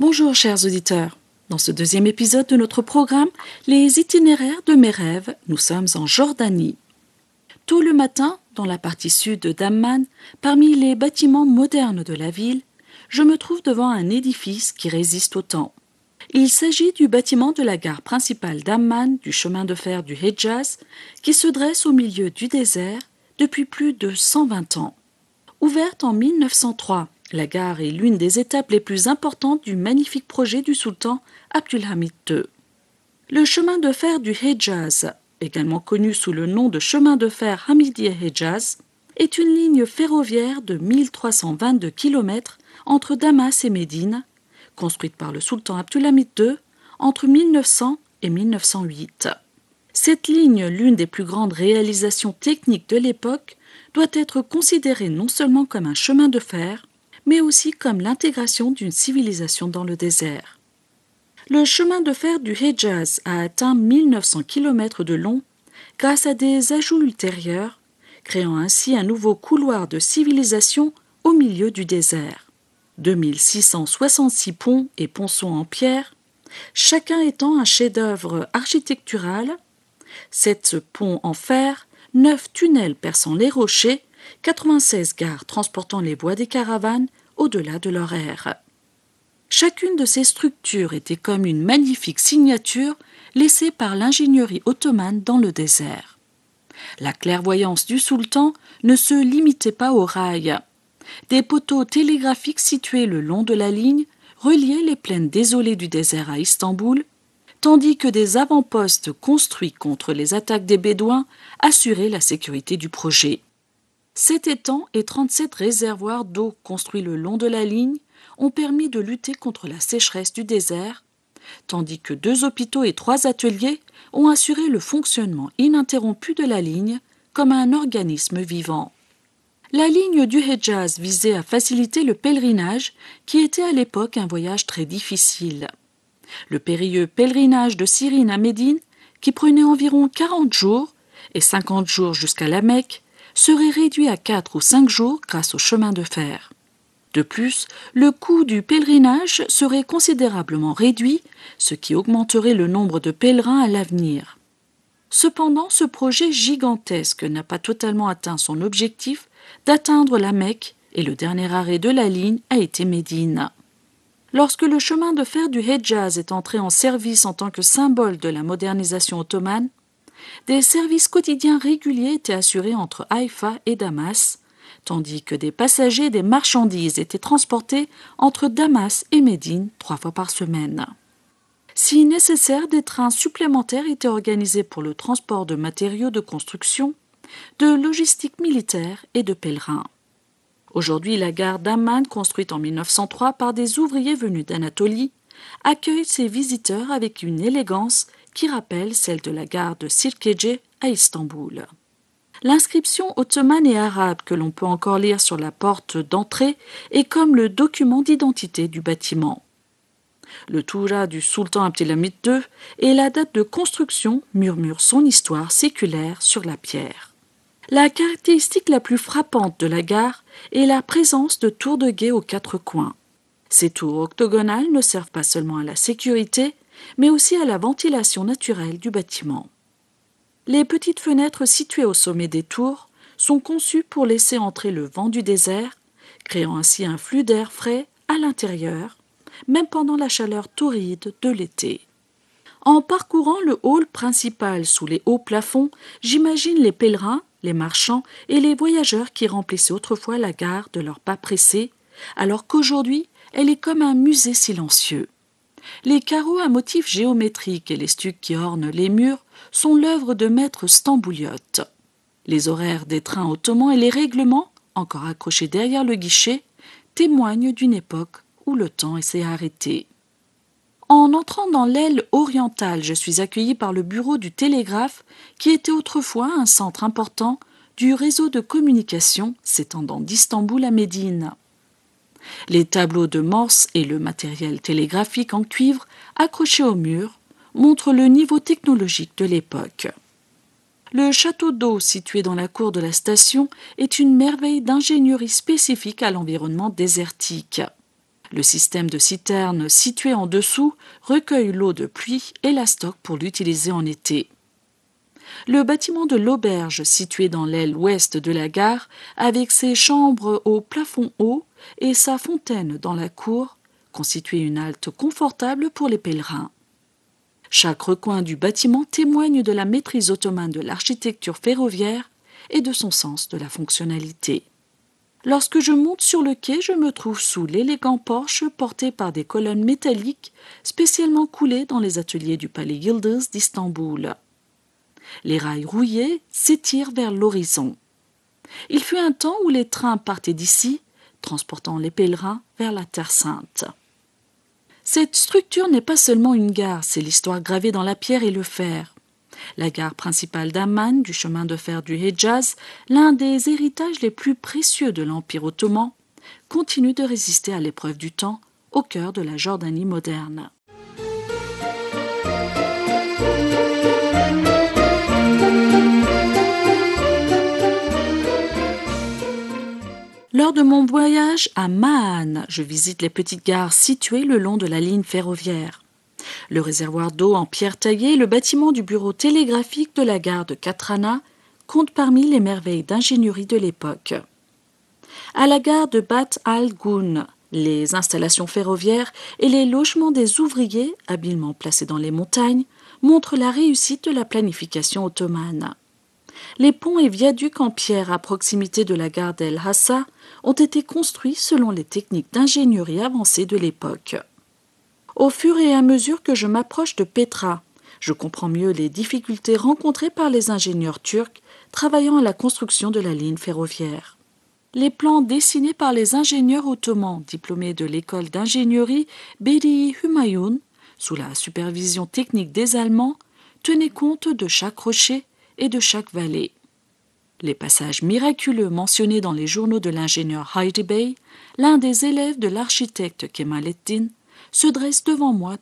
Bonjour chers auditeurs. Dans ce deuxième épisode de notre programme, les itinéraires de mes rêves, nous sommes en Jordanie. Tôt le matin, dans la partie sud d'Amman, parmi les bâtiments modernes de la ville, je me trouve devant un édifice qui résiste au temps. Il s'agit du bâtiment de la gare principale d'Amman du chemin de fer du Hedjaz, qui se dresse au milieu du désert depuis plus de 120 ans. Ouverte en 1903, la gare est l'une des étapes les plus importantes du magnifique projet du sultan Abdülhamid II. Le chemin de fer du Hedjaz, également connu sous le nom de chemin de fer Hamidiye-Hedjaz, est une ligne ferroviaire de 1322 km entre Damas et Médine, construite par le sultan Abdülhamid II entre 1900 et 1908. Cette ligne, l'une des plus grandes réalisations techniques de l'époque, doit être considérée non seulement comme un chemin de fer, mais aussi comme l'intégration d'une civilisation dans le désert. Le chemin de fer du Hedjaz a atteint 1900 km de long grâce à des ajouts ultérieurs, créant ainsi un nouveau couloir de civilisation au milieu du désert. 2666 ponts et ponceaux en pierre, chacun étant un chef-d'œuvre architectural, 7 ponts en fer, 9 tunnels perçant les rochers, 96 gares transportant les bois des caravanes au-delà de leur aire. Chacune de ces structures était comme une magnifique signature laissée par l'ingénierie ottomane dans le désert. La clairvoyance du sultan ne se limitait pas aux rails. Des poteaux télégraphiques situés le long de la ligne reliaient les plaines désolées du désert à Istanbul, tandis que des avant-postes construits contre les attaques des Bédouins assuraient la sécurité du projet. 7 étangs et 37 réservoirs d'eau construits le long de la ligne ont permis de lutter contre la sécheresse du désert, tandis que 2 hôpitaux et 3 ateliers ont assuré le fonctionnement ininterrompu de la ligne comme un organisme vivant. La ligne du Hedjaz visait à faciliter le pèlerinage qui était à l'époque un voyage très difficile. Le périlleux pèlerinage de Cyrine à Médine, qui prenait environ 40 jours et 50 jours jusqu'à la Mecque, serait réduit à 4 ou 5 jours grâce au chemin de fer. De plus, le coût du pèlerinage serait considérablement réduit, ce qui augmenterait le nombre de pèlerins à l'avenir. Cependant, ce projet gigantesque n'a pas totalement atteint son objectif d'atteindre la Mecque et le dernier arrêt de la ligne a été Médine. Lorsque le chemin de fer du Hedjaz est entré en service en tant que symbole de la modernisation ottomane, des services quotidiens réguliers étaient assurés entre Haïfa et Damas, tandis que des passagers et des marchandises étaient transportés entre Damas et Médine 3 fois par semaine. Si nécessaire, des trains supplémentaires étaient organisés pour le transport de matériaux de construction, de logistique militaire et de pèlerins. Aujourd'hui, la gare d'Amman, construite en 1903 par des ouvriers venus d'Anatolie, accueille ses visiteurs avec une élégance qui rappelle celle de la gare de Sirkeci à Istanbul. L'inscription ottomane et arabe que l'on peut encore lire sur la porte d'entrée est comme le document d'identité du bâtiment. Le Toura du sultan Abdülhamid II et la date de construction murmurent son histoire séculaire sur la pierre. La caractéristique la plus frappante de la gare est la présence de tours de guet aux 4 coins. Ces tours octogonales ne servent pas seulement à la sécurité, mais aussi à la ventilation naturelle du bâtiment. Les petites fenêtres situées au sommet des tours sont conçues pour laisser entrer le vent du désert, créant ainsi un flux d'air frais à l'intérieur, même pendant la chaleur torride de l'été. En parcourant le hall principal sous les hauts plafonds, j'imagine les pèlerins, les marchands et les voyageurs qui remplissaient autrefois la gare de leurs pas pressés, alors qu'aujourd'hui, elle est comme un musée silencieux. Les carreaux à motifs géométriques et les stucs qui ornent les murs sont l'œuvre de maître Stambouliote. Les horaires des trains ottomans et les règlements, encore accrochés derrière le guichet, témoignent d'une époque où le temps s'est arrêté. En entrant dans l'aile orientale, je suis accueilli par le bureau du télégraphe qui était autrefois un centre important du réseau de communication s'étendant d'Istanbul à Médine. Les tableaux de Morse et le matériel télégraphique en cuivre accrochés au mur montrent le niveau technologique de l'époque. Le château d'eau situé dans la cour de la station est une merveille d'ingénierie spécifique à l'environnement désertique. Le système de citerne situé en dessous recueille l'eau de pluie et la stocke pour l'utiliser en été. Le bâtiment de l'auberge situé dans l'aile ouest de la gare, avec ses chambres au plafond haut et sa fontaine dans la cour, constituait une halte confortable pour les pèlerins. Chaque recoin du bâtiment témoigne de la maîtrise ottomane de l'architecture ferroviaire et de son sens de la fonctionnalité. Lorsque je monte sur le quai, je me trouve sous l'élégant porche porté par des colonnes métalliques spécialement coulées dans les ateliers du palais Yıldız d'Istanbul. Les rails rouillés s'étirent vers l'horizon. Il fut un temps où les trains partaient d'ici, transportant les pèlerins vers la Terre Sainte. Cette structure n'est pas seulement une gare, c'est l'histoire gravée dans la pierre et le fer. La gare principale d'Amman, du chemin de fer du Hedjaz, l'un des héritages les plus précieux de l'Empire ottoman, continue de résister à l'épreuve du temps au cœur de la Jordanie moderne. Lors de mon voyage à Ma'an, je visite les petites gares situées le long de la ligne ferroviaire. Le réservoir d'eau en pierre taillée, le bâtiment du bureau télégraphique de la gare de Katrana comptent parmi les merveilles d'ingénierie de l'époque. À la gare de Bat al-Ghun, les installations ferroviaires et les logements des ouvriers, habilement placés dans les montagnes, montrent la réussite de la planification ottomane. Les ponts et viaducs en pierre à proximité de la gare d'El Hassa ont été construits selon les techniques d'ingénierie avancées de l'époque. Au fur et à mesure que je m'approche de Petra, je comprends mieux les difficultés rencontrées par les ingénieurs turcs travaillant à la construction de la ligne ferroviaire. Les plans dessinés par les ingénieurs ottomans diplômés de l'école d'ingénierie Bedi Humayun, sous la supervision technique des Allemands, tenaient compte de chaque rocher et de chaque vallée. Les passages miraculeux mentionnés dans les journaux de l'ingénieur Heidi Bey, l'un des élèves de l'architecte Kemalettin, se dressent devant moi